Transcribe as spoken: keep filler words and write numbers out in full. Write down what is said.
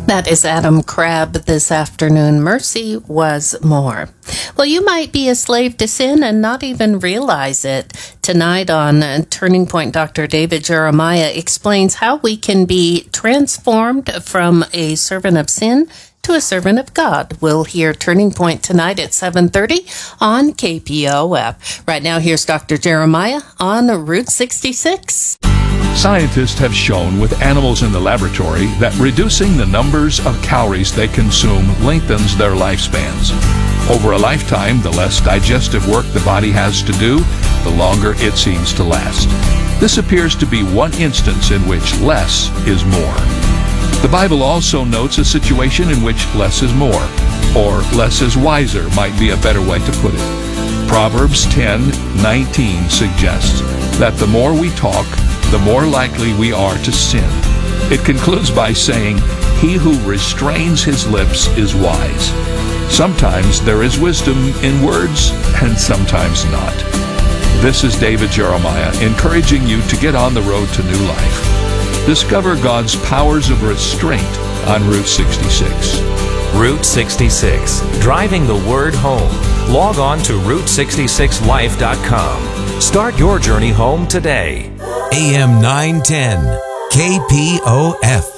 That is Adam Crabb this afternoon. Mercy was more. Well, you might be a slave to sin and not even realize it. Tonight on Turning Point, Doctor David Jeremiah explains how we can be transformed from a servant of sin to a servant of God. We'll hear Turning Point tonight at seven thirty on K P O F. Right now, here's Doctor Jeremiah on Route sixty-six. Scientists have shown with animals in the laboratory that reducing the numbers of calories they consume lengthens their lifespans. Over a lifetime, the less digestive work the body has to do, the longer it seems to last. This appears to be one instance in which less is more. The Bible also notes a situation in which less is more, or less is wiser might be a better way to put it. Proverbs ten nineteen suggests that the more we talk, the more likely we are to sin. It concludes by saying, "He who restrains his lips is wise." Sometimes there is wisdom in words, and sometimes not. This is David Jeremiah encouraging you to get on the road to new life. Discover God's powers of restraint on Route sixty-six. Route sixty-six, driving the word home. Log on to route sixty-six life dot com. Start your journey home today. A M nine ten, K P O F.